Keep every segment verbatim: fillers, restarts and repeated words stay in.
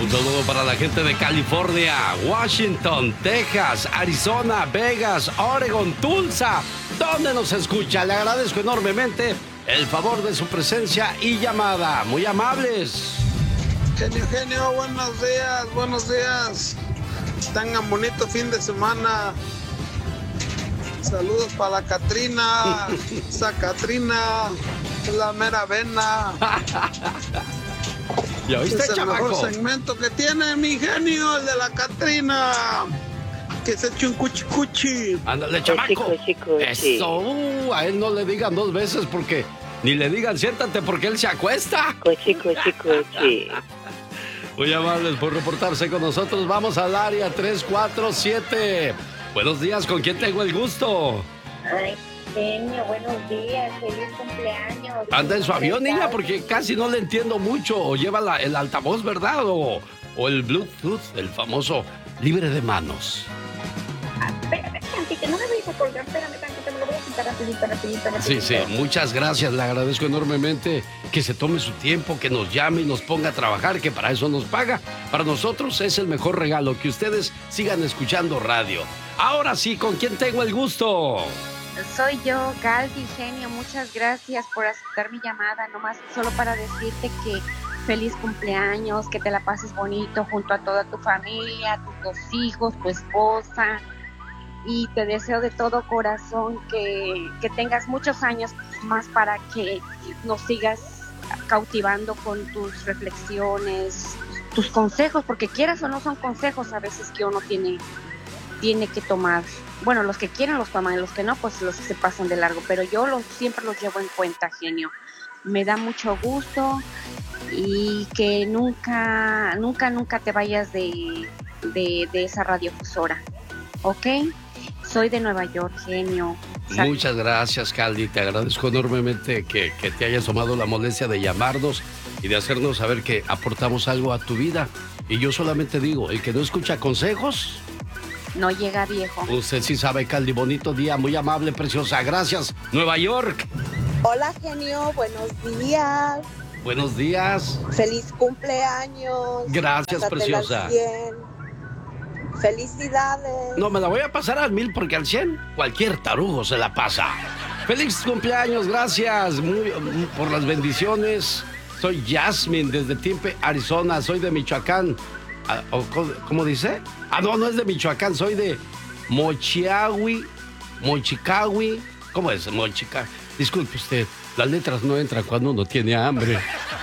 Un saludo para la gente de California, Washington, Texas, Arizona, Vegas, Oregon, Tulsa, donde nos escucha. Le agradezco enormemente el favor de su presencia y llamada. Muy amables. Genio, genio, buenos días, buenos días. Tengan bonito fin de semana. Saludos para la Catrina. Esa Catrina es la mera vena. ¿Ya oíste, es el chamaco? mejor segmento que tiene mi genio, el de la Catrina. Que se eche un cuchi cuchi. Ándale, chamaco. Cuchi, cuchi, cuchi. Eso, uh, a él no le digan dos veces porque... Ni le digan siéntate porque él se acuesta. Cuchi, cuchi, cuchi. Muy amables por reportarse con nosotros. Vamos al área tres cuatro siete. Buenos días, ¿con quién tengo el gusto? Ay, genio, buenos días, feliz cumpleaños. Anda en su avión, niña, porque casi no le entiendo mucho. O lleva la, el altavoz, ¿verdad? O, o el Bluetooth, el famoso libre de manos. Ah, espérame tantito, no me vayas a colgar, espérame tantito, me lo voy a quitar rapidito, rapidito, rapidito. Sí, sí, muchas gracias, le agradezco enormemente que se tome su tiempo, que nos llame y nos ponga a trabajar, que para eso nos paga. Para nosotros es el mejor regalo, que ustedes sigan escuchando radio. Ahora sí, ¿con quién tengo el gusto? Soy yo, Galdi, genio, muchas gracias por aceptar mi llamada, nomás solo para decirte que feliz cumpleaños, que te la pases bonito junto a toda tu familia, tus dos hijos, tu esposa, y te deseo de todo corazón que, que tengas muchos años más para que nos sigas cautivando con tus reflexiones, tus consejos, porque quieras o no son consejos a veces que uno tiene, tiene que tomar. Bueno, los que quieren los toman, los que no, pues los se pasan de largo, pero yo los, siempre los llevo en cuenta, genio. Me da mucho gusto y que nunca, nunca, nunca te vayas de, de, de esa radiofusora, ¿ok? Soy de Nueva York, genio. Muchas gracias, Caldi. Te agradezco enormemente que, que te hayas tomado la molestia de llamarnos y de hacernos saber que aportamos algo a tu vida. Y yo solamente digo, el que no escucha consejos... no llega viejo. Usted sí sabe, Caldi. Bonito día, muy amable, preciosa. Gracias, Nueva York. Hola, genio. Buenos días. Buenos días. Feliz cumpleaños. Gracias, Pásatela preciosa. al cien. Felicidades. No, me la voy a pasar al mil porque al cien cualquier tarugo se la pasa. Feliz cumpleaños, gracias muy, muy, por las bendiciones. Soy Jasmine desde Tempe, Arizona. Soy de Michoacán. Ah, ¿Cómo dice? Ah, no, no es de Michoacán. Soy de Mochiahui, Mochicahui. ¿Cómo es? Mochica. Disculpe usted, las letras no entran cuando uno tiene hambre.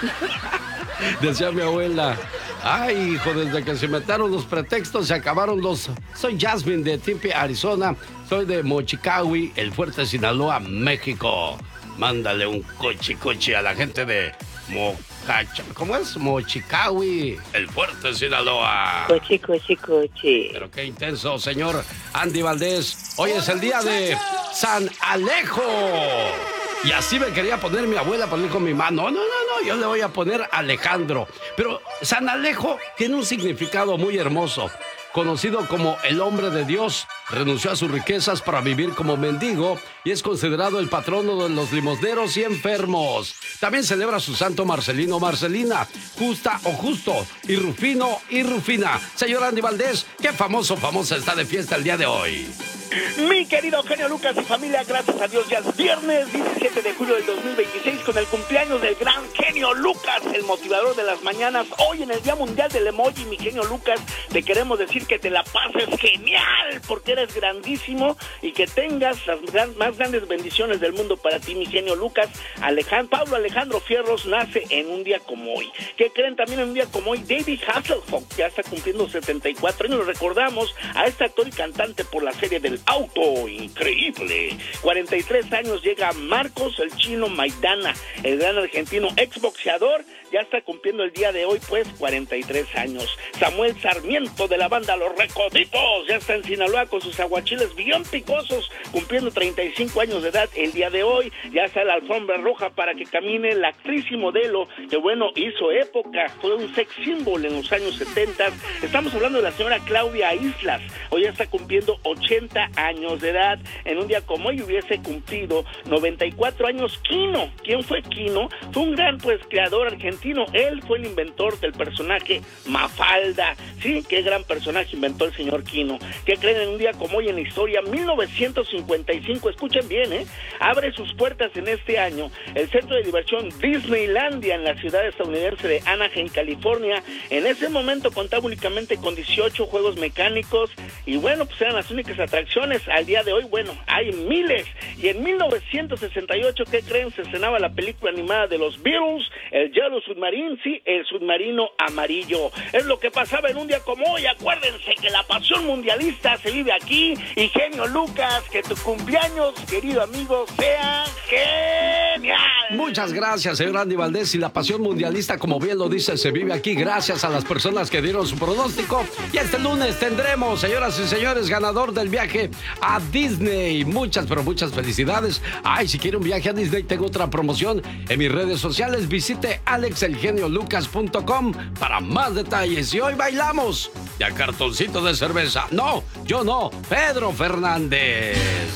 Decía mi abuela. Ay, hijo, desde que se inventaron los pretextos se acabaron los... Soy Jasmine de Tempe, Arizona. Soy de Mochicahui, el Fuerte Sinaloa, México. Mándale un cochi cochi a la gente de Mocacha. ¿Cómo es? Mochicahui, el Fuerte Sinaloa. Cochi, cochi, cochi. Pero qué intenso, señor Andy Valdés. Hoy es el día de San Alejo. Y así me quería poner mi abuela, poner con mi mano. No, no, no, yo le voy a poner Alejandro. Pero San Alejo tiene un significado muy hermoso. Conocido como el hombre de Dios, renunció a sus riquezas para vivir como mendigo y es considerado el patrono de los limosneros y enfermos. También celebra su santo Marcelino, Marcelina, Justa o Justo, y Rufino y Rufina. Señor Andy Valdés, qué famoso, famosa está de fiesta el día de hoy. Mi querido genio Lucas y familia, gracias a Dios ya es viernes diecisiete de julio del dos mil veintiséis con el cumpleaños del gran genio Lucas, el motivador de las mañanas. Hoy en el Día Mundial del Emoji, mi genio Lucas, te queremos decir que te la pases genial porque eres grandísimo y que tengas las gran, más grandes bendiciones del mundo para ti, mi genio Lucas. Alejandro, Pablo Alejandro Fierros nace en un día como hoy. ¿Qué creen? También en un día como hoy, David Hasselhoff ya está cumpliendo setenta y cuatro años. Lo recordamos a este actor y cantante por la serie del Auto Increíble. cuarenta y tres años llega Marcos el Chino Maidana, el gran argentino exboxeador, ya está cumpliendo el día de hoy pues cuarenta y tres años. Samuel Sarmiento de la banda Los Recoditos ya está en Sinaloa con sus aguachiles bien picosos, cumpliendo treinta y cinco años de edad el día de hoy. Ya está la alfombra roja para que camine la actriz y modelo que bueno hizo época, fue un sex symbol en los años setenta. Estamos hablando de la señora Claudia Islas, hoy ya está cumpliendo ochenta años de edad. En un día como hoy hubiese cumplido noventa y cuatro años Quino. ¿Quién fue Quino? Fue un gran pues creador argentino. Él fue el inventor del personaje Mafalda. Sí, qué gran personaje inventó el señor Quino. ¿Qué creen? En un día como hoy en la historia, mil novecientos cincuenta y cinco, escuchen bien, ¿eh? Abre sus puertas en este año el centro de diversión Disneylandia en la ciudad estadounidense de Anaheim, California. En ese momento contaba únicamente con dieciocho juegos mecánicos y bueno, pues eran las únicas atracciones. Al día de hoy, bueno, hay miles. Y en mil novecientos sesenta y ocho, ¿qué creen? Se estrenaba la película animada de los Beatles, el Yellow Submarine, sí, el submarino amarillo. Es lo que pasaba en un día como hoy. Acuérdense que la pasión mundialista se vive aquí. Y genio Lucas, que tu cumpleaños, querido amigo, sea genial. Muchas gracias, señor Andy Valdés. Y la pasión mundialista, como bien lo dice, se vive aquí gracias a las personas que dieron su pronóstico. Y este lunes tendremos, señoras y señores, ganador del viaje a Disney. Muchas, pero muchas felicidades. Ay, si quiere un viaje a Disney, tengo otra promoción en mis redes sociales. Visite alex el genio lucas punto com para más detalles. Y hoy bailamos de a cartoncito de cerveza. No, yo no, Pedro Fernández.